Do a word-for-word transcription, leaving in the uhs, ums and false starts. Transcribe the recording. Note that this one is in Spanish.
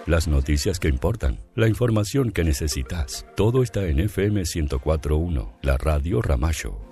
las noticias que importan, la información que necesitas. Todo está en F M ciento cuatro punto uno, la radio Ramallo.